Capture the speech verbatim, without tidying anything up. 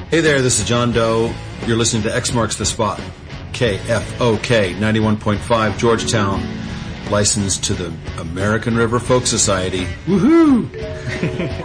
Hey there, this is John Doe. You're listening to X Marks the Spot. K F O K ninety-one point five Georgetown, licensed to the American River Folk Society. Woohoo!